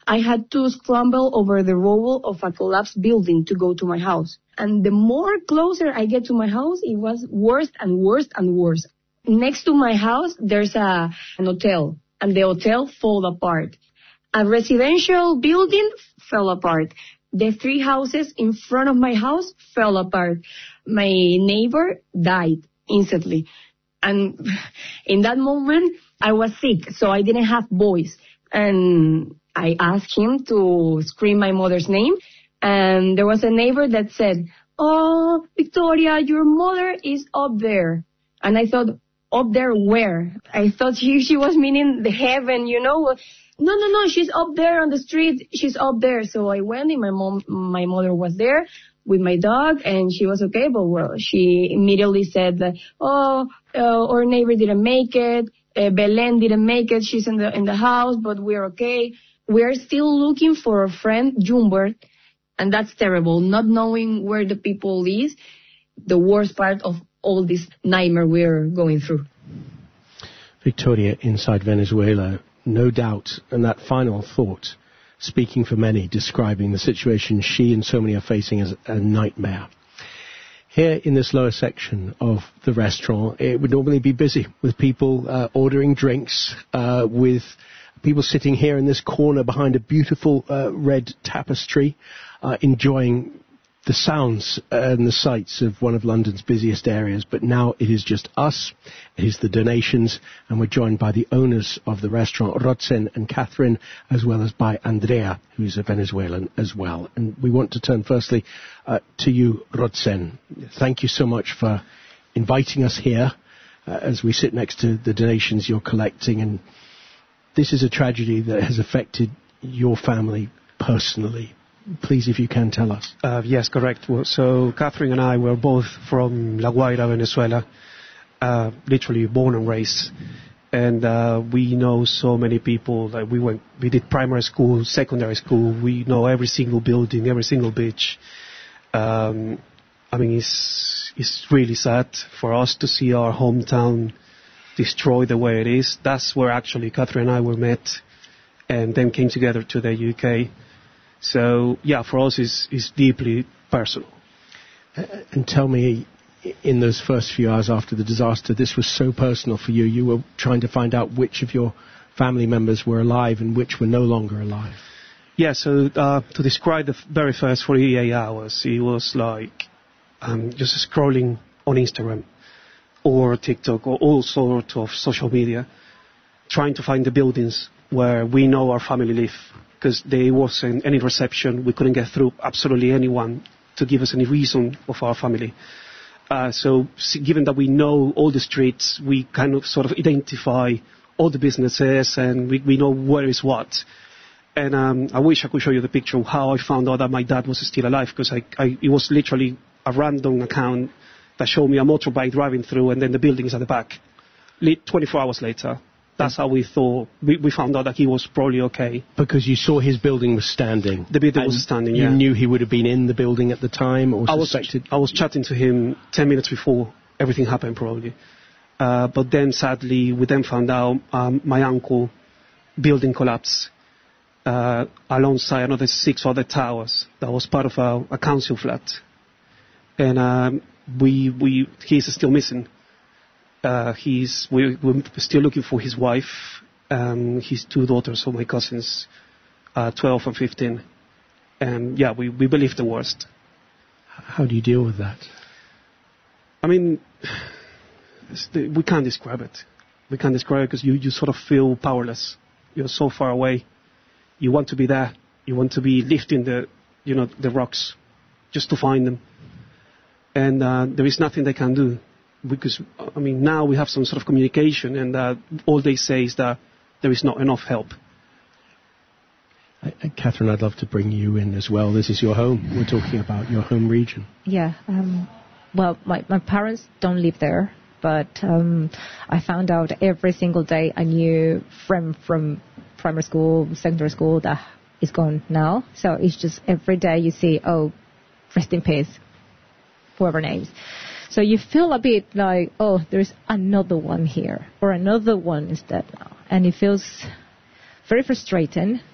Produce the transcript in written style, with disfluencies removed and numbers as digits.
I had to scramble over the rubble of a collapsed building to go to my house. And the more closer I get to my house, it was worse and worse and worse. Next to my house, there's an hotel, and the hotel fell apart. A residential building fell apart. The 3 houses in front of my house fell apart. My neighbor died instantly. And in that moment, I was sick, so I didn't have voice. And I asked him to scream my mother's name. And there was a neighbor that said, "Oh, Victoria, your mother is up there." And I thought, up there where? I thought she was meaning the heaven, No, she's up there on the street. She's up there. So I went, and my mother was there with my dog, and she was okay. But she immediately said that, our neighbor didn't make it. Belen didn't make it. She's in the house, but we're okay. We're still looking for a friend, Jumbert, and that's terrible. Not knowing where the people is, the worst part of all this nightmare we're going through. Victoria, inside Venezuela, no doubt, and that final thought, speaking for many, describing the situation she and so many are facing as a nightmare. Here in this lower section of the restaurant, it would normally be busy with people ordering drinks, with people sitting here in this corner behind a beautiful red tapestry, enjoying the sounds and the sights of one of London's busiest areas. But now it is just us, it is the donations, and we're joined by the owners of the restaurant, Rotzen and Catherine, as well as by Andrea, who's a Venezuelan as well. And we want to turn firstly to you, Rotzen. Thank you so much for inviting us here as we sit next to the donations you're collecting. And this is a tragedy that has affected your family personally. Please, if you can, tell us. Yes, correct. So Catherine and I were both from La Guaira, Venezuela, literally born and raised. And we know so many people. Like we did primary school, secondary school. We know every single building, every single beach. It's really sad for us to see our hometown destroyed the way it is. That's where actually Catherine and I were met, and then came together to the UK. So, yeah, for us, it's deeply personal. And tell me, in those first few hours after the disaster, this was so personal for you. You were trying to find out which of your family members were alive and which were no longer alive. Yeah, so to describe the very first 48 hours, it was like just scrolling on Instagram or TikTok or all sorts of social media, trying to find the buildings where we know our family live. Because there wasn't any reception, we couldn't get through absolutely anyone to give us any reason of our family. So given that we know all the streets, we kind of sort of identify all the businesses, and we know where is what. And I wish I could show you the picture of how I found out that my dad was still alive, because it was literally a random account that showed me a motorbike driving through, and then the building is at the back. 24 hours later. That's how we thought. We found out that he was probably okay. Because you saw his building was standing. The building was standing, yeah. You knew he would have been in the building at the time, or suspected? I was chatting to him 10 minutes before everything happened, probably. But then, sadly, we then found out my uncle building collapsed alongside another 6 other towers that was part of a council flat. And he's still missing. We're still looking for his wife, his 2 daughters, so my cousins, 12 and 15. And yeah, we believe the worst. How do you deal with that? I mean, we can't describe it. We can't describe it because you sort of feel powerless. You're so far away. You want to be there. You want to be lifting the rocks just to find them. And there is nothing they can do. Because, now we have some sort of communication, and all they say is that there is not enough help. Catherine, I'd love to bring you in as well. This is your home. We're talking about your home region. Yeah. Well, my parents don't live there, but I found out every single day a new friend from primary school, secondary school that is gone now. So it's just every day you see, rest in peace, whoever names. So you feel a bit like, there's another one here, or another one is dead now. And it feels very frustrating,